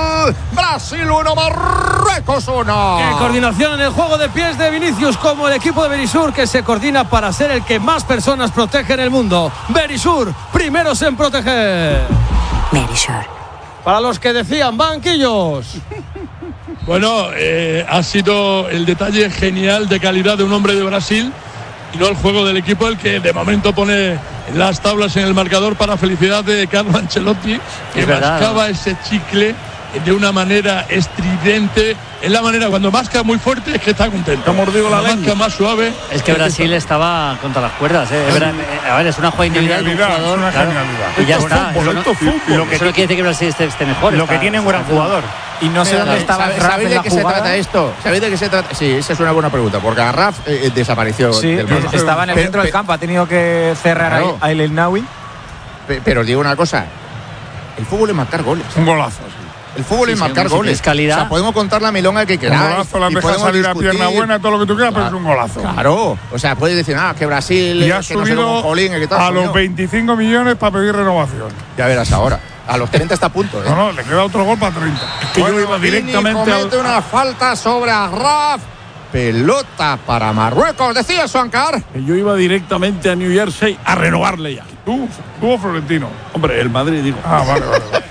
Brasil 1, Marruecos 1. Qué coordinación en el juego de pies de Vinicius, como el equipo de Berisur, que se coordina para ser el que más personas protege en el mundo. Berisur, primeros en proteger. Berisur. Para los que decían banquillos. Bueno, ha sido el detalle genial de calidad de un hombre de Brasil y no el juego del equipo el que de momento pone las tablas en el marcador, para felicidad de Carlo Ancelotti, que mascaba ese chicle de una manera estridente. Es la manera, cuando masca muy fuerte, es que está contento. La masca más suave. Es que Brasil estaba contra las cuerdas. A ver, es una jugada individual de un jugador. Y ya está. Eso no quiere decir que Brasil esté mejor. Lo que tiene un gran jugador. Y no sé dónde estaba Raf. ¿Sabéis de qué se trata esto? ¿Sabéis de qué se trata? Sí, esa es una buena pregunta, porque a Raf desapareció. Sí, estaba en el centro del campo, ha tenido que cerrar a El Nawi. Pero os digo una cosa, el fútbol es marcar goles. Un golazo. El fútbol es marcar goles. Es calidad. O sea, podemos contar la milonga que queráis. Un golazo, la han dejado salir a pierna buena, todo lo que tú quieras, pero es un golazo. Claro. O sea, puedes decir, que Brasil. Y ha subido a los 25 millones para pedir renovación. Ya verás ahora. A los 30 está a punto. No, le queda otro gol para 30. Que yo iba directamente comete una falta sobre Arraf. Pelota para Marruecos, decía Suancar. Yo iba directamente a New Jersey a renovarle ya. ¿Tú o Florentino? Hombre, el Madrid, digo. Vale.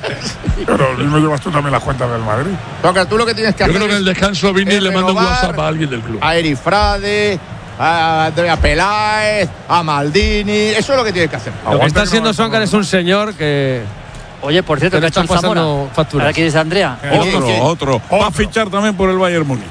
Pero no llevas tú también las cuentas del Madrid. Suancar, tú lo que tienes que hacer. Yo creo que en el descanso Vini le manda un WhatsApp a alguien del club. A Eri Frade, a Andrea Peláez, a Maldini. Eso es lo que tienes que hacer. Lo que está haciendo Suancar es un señor que. Oye, por cierto, que ha hecho el Zamora. ¿Ahora quién es Andrea? Otro. Va a fichar también por el Bayern Múnich.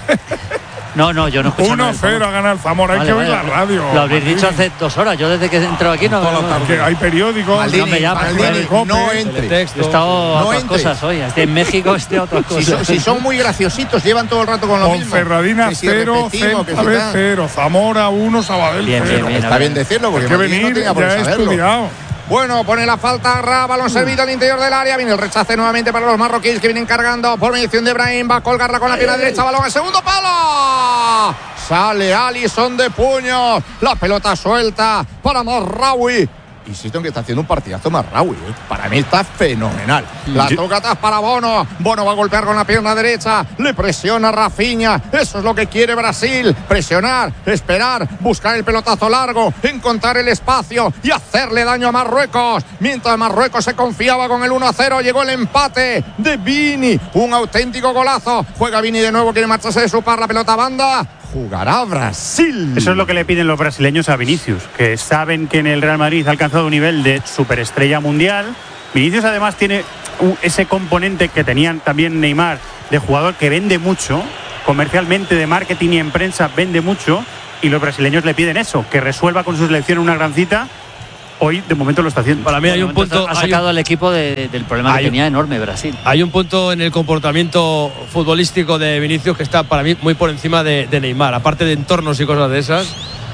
No, yo no escucho 1-0 a ganar el Zamora. Hay que oír la radio. Lo habréis dicho hace 2 horas. Yo desde que he entrado aquí no. Hay periódicos. Maldini, no entre. He estado a otras cosas hoy. Estoy en México, estoy a otras cosas. Si son muy graciositos, llevan todo el rato con lo mismo. Ponferradina 0, Celta 0, Zamora 1, Sabadell 0. Está bien decirlo, porque venir ya he estudiado. Bueno, pone la falta balón servido al interior del área. Viene el rechace nuevamente para los marroquíes, que vienen cargando por mediación de Brahim. Va a colgarla con la pierna derecha, balón al segundo palo. Sale Alisson de puño. La pelota suelta para Marraoui. insisto en que está haciendo un partidazo Mazraoui. Para mí está fenomenal. La toca atrás para Bono. Bono va a golpear con la pierna derecha. Le presiona Rafinha. Eso es lo que quiere Brasil. Presionar, esperar, buscar el pelotazo largo, encontrar el espacio y hacerle daño a Marruecos. Mientras Marruecos se confiaba con el 1-0, llegó el empate de Vini. Un auténtico golazo. Juega Vini de nuevo, quiere marcharse de su par, la pelota a banda. Jugará Brasil. Eso es lo que le piden los brasileños a Vinicius, que saben que en el Real Madrid ha alcanzado un nivel de superestrella mundial. Vinicius además tiene ese componente que tenían también Neymar, de jugador que vende mucho, comercialmente, de marketing y en prensa vende mucho, y los brasileños le piden eso, que resuelva con su selección una gran cita. Hoy, de momento, lo está haciendo. Para mí hay un punto. Ha sacado al equipo del problema que tenía enorme Brasil. Hay un punto en el comportamiento futbolístico de Vinicius que está para mí muy por encima de Neymar. Aparte de entornos y cosas de esas,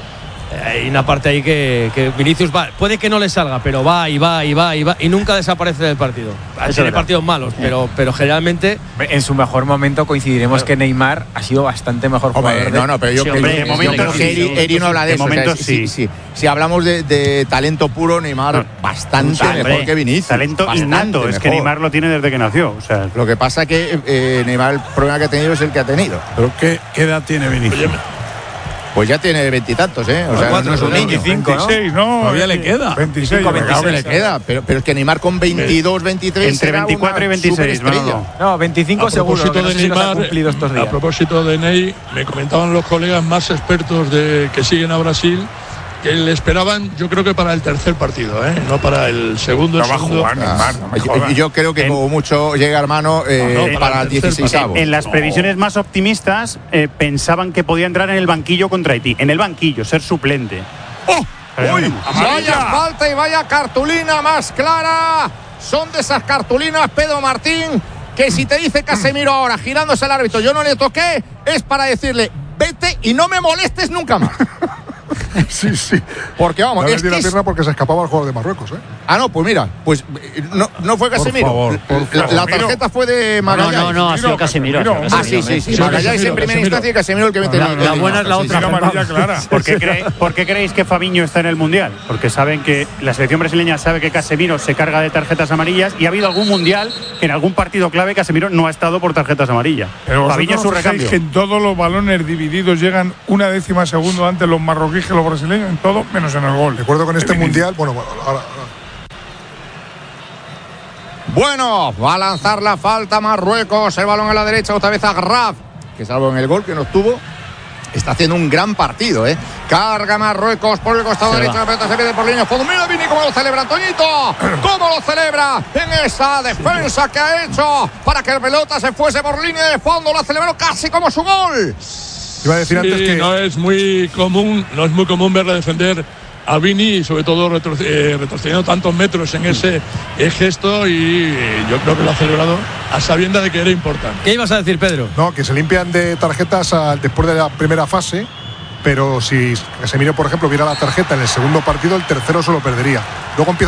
hay una parte ahí que Vinicius va. Puede que no le salga, pero va y nunca desaparece del partido. Tiene partidos malos, pero generalmente. En su mejor momento coincidiremos que Neymar ha sido bastante mejor jugador. Pero yo creo que Eri no habla de eso. Momento, si hablamos de talento puro, Neymar bastante mejor que Vinicius. Talento innato, es que Neymar lo tiene desde que nació. O sea, lo que pasa es que Neymar, el problema que ha tenido es el que ha tenido. ¿Pero qué edad tiene Vinicius? Pues ya tiene 20 y tantos, ¿eh? O sea, no es un niño. 26, ¿no? Todavía le queda. 26, le queda. Pero es que Neymar con 22, 23. Entre 24 y 26, No, 25 seguro. A propósito de Neymar, a propósito de Ney, me comentaban los colegas más expertos que siguen a Brasil que le esperaban, yo creo que para el tercer partido, no para el segundo. No va a jugar Neymar. Yo creo que como mucho llega, hermano, para el 16avo. En las previsiones más optimistas pensaban que podía entrar en el banquillo contra Haití. En el banquillo, ser suplente. ¡Uy! Vaya falta y vaya cartulina más clara. Son de esas cartulinas, Pedro Martín, que si te dice Casemiro ahora, girándose al árbitro, yo no le toqué, es para decirle, vete y no me molestes nunca más. Sí. Porque vamos, no le di la pierna porque se escapaba el jugador de Marruecos, Ah, no, pues mira, no fue Casemiro. Por favor. La tarjeta fue de Magallanes. No, ha sido Casemiro. Sí. Magallanes en primera instancia y Casemiro el que mete la buena es la otra. ¿Por qué creéis que Fabinho está en el Mundial? Porque saben que la selección brasileña sabe que Casemiro se carga de tarjetas amarillas y ha habido algún Mundial que en algún partido clave Casemiro no ha estado por tarjetas amarillas. Pero Fabinho es su recambio. Que en todos los balones divididos llegan una décima segundo antes los marroquíes que los brasileños, en todo menos en el gol. De acuerdo con este Mundial, ahora. Bueno, va a lanzar la falta Marruecos, el balón a la derecha, otra vez a Graf, que salvo en el gol que no tuvo, está haciendo un gran partido, Carga Marruecos por el costado derecho, la pelota se pierde por línea. Mira Vini cómo lo celebra Toñito, cómo lo celebra en esa defensa que ha hecho para que la pelota se fuese por línea de fondo, lo celebró casi como su gol. Iba a decir antes que no es muy común verle defender a Vini y sobre todo retrocediendo tantos metros en ese gesto, y yo creo que lo ha celebrado a sabiendas de que era importante. ¿Qué ibas a decir, Pedro? No, que se limpian de tarjetas después de la primera fase, pero si Casemiro, por ejemplo, viera la tarjeta en el segundo partido, el tercero se lo perdería. Luego empieza